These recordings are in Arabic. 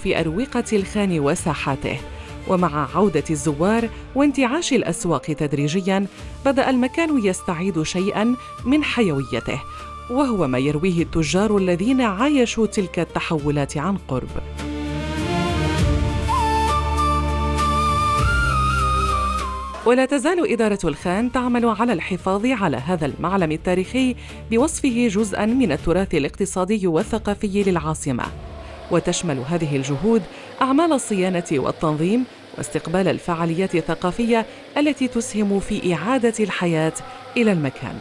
في أروقة الخان وساحاته. ومع عودة الزوار وانتعاش الأسواق تدريجياً، بدأ المكان يستعيد شيئاً من حيويته، وهو ما يرويه التجار الذين عايشوا تلك التحولات عن قرب. ولا تزال إدارة الخان تعمل على الحفاظ على هذا المعلم التاريخي بوصفه جزءاً من التراث الاقتصادي والثقافي للعاصمة. وتشمل هذه الجهود أعمال الصيانة والتنظيم واستقبال الفعاليات الثقافية التي تسهم في إعادة الحياة إلى المكان.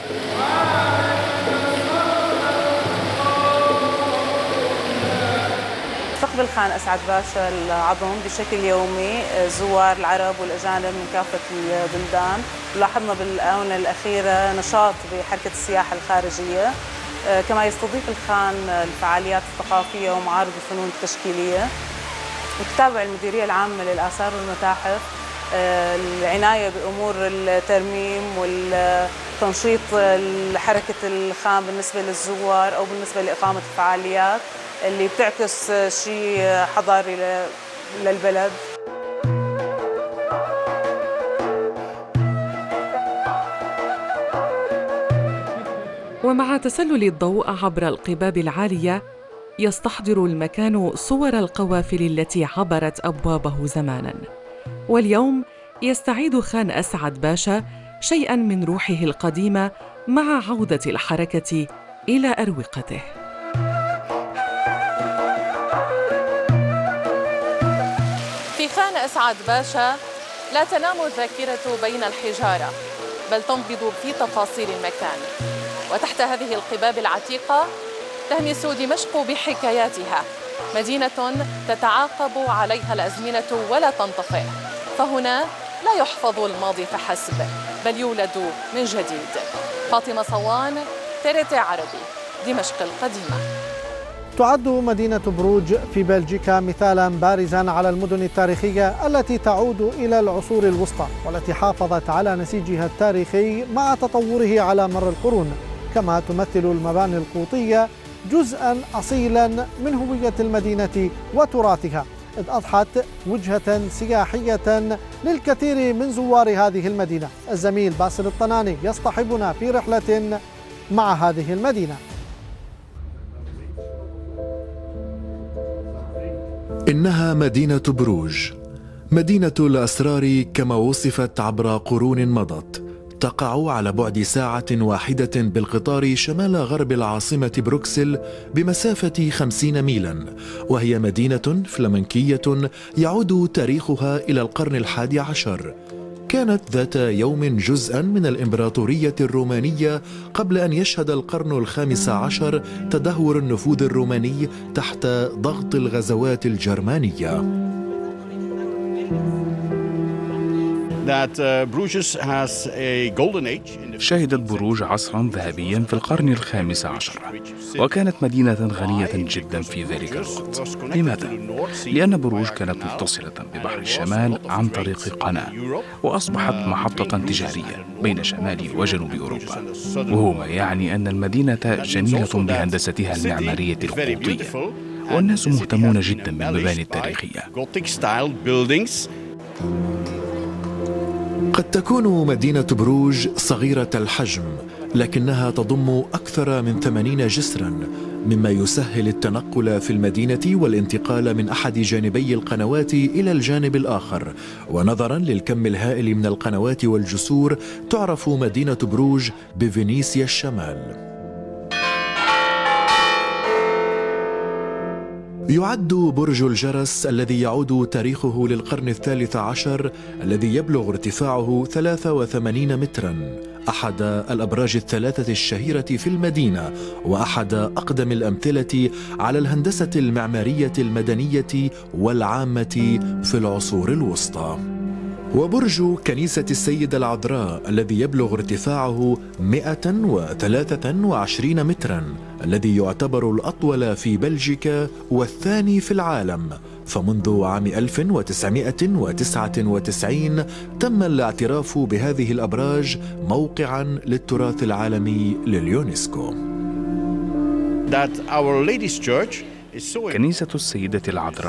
يستقبل خان أسعد باشا العظم بشكل يومي زوار العرب والأجانب من كافة البلدان. لاحظنا بالآونة الأخيرة نشاط بحركة السياحة الخارجية، كما يستضيف الخان الفعاليات الثقافية ومعارض الفنون التشكيلية. وتتابع المديرية العامة للآثار والمتاحف العناية بأمور الترميم والتنشيط حركة الخان بالنسبة للزوار أو بالنسبة لإقامة الفعاليات اللي بتعكس شيء حضاري للبلد. ومع تسلل الضوء عبر القباب العالية، يستحضر المكان صور القوافل التي عبرت أبوابه زماناً. واليوم يستعيد خان أسعد باشا شيئاً من روحه القديمة مع عودة الحركة إلى أروقته. في خان أسعد باشا لا تنام الذاكرة بين الحجارة، بل تنبض في تفاصيل المكان. وتحت هذه القباب العتيقة تهمس دمشق بحكاياتها، مدينة تتعاقب عليها الأزمنة ولا تنطفئ. فهنا لا يحفظ الماضي فحسب، بل يولد من جديد. فاطمة صوان، TRT عربي، دمشق القديمة. تعد مدينة بروج في بلجيكا مثالا بارزا على المدن التاريخية التي تعود إلى العصور الوسطى، والتي حافظت على نسيجها التاريخي مع تطوره على مر القرون. كما تمثل المباني القوطية جزءا أصيلا من هوية المدينة وتراثها، إذ أضحت وجهة سياحية للكثير من زوار هذه المدينة. الزميل باسل الطناني يصطحبنا في رحلة مع هذه المدينة. إنها مدينة بروج، مدينة الأسرار كما وصفت عبر قرون مضت. تقع على بعد ساعة واحدة بالقطار شمال غرب العاصمة بروكسل بمسافة 50 ميلا، وهي مدينة فلامنكية يعود تاريخها إلى القرن 11. كانت ذات يوم جزءا من الإمبراطورية الرومانية قبل أن يشهد القرن 15 تدهور النفوذ الروماني تحت ضغط الغزوات الجرمانية. شهدت بروج عصرا ذهبيا في القرن 15، وكانت مدينة غنية جدا في ذلك الوقت. لماذا؟ لأن بروج كانت متصلة ببحر الشمال عن طريق قناة، وأصبحت محطة تجارية بين شمال وجنوب أوروبا، وهو ما يعني أن المدينة جميلة بهندستها المعمارية القوطية، والناس مهتمون جدا بالمباني التاريخية. قد تكون مدينة بروج صغيرة الحجم، لكنها تضم أكثر من 80 جسرا، مما يسهل التنقل في المدينة والانتقال من أحد جانبي القنوات إلى الجانب الآخر. ونظرا للكم الهائل من القنوات والجسور، تعرف مدينة بروج بفينيسيا الشمال. يعد برج الجرس الذي يعود تاريخه للقرن 13 الذي يبلغ ارتفاعه 83 مترا أحد الأبراج الثلاثة الشهيرة في المدينة، وأحد أقدم الأمثلة على الهندسة المعمارية المدنية والعامة في العصور الوسطى. وبرج كنيسة السيدة العذراء الذي يبلغ ارتفاعه 123 مترا، الذي يعتبر الأطول في بلجيكا والثاني في العالم. فمنذ عام 1999 تم الاعتراف بهذه الأبراج موقعا للتراث العالمي لليونسكو. كنيسة السيدة العذراء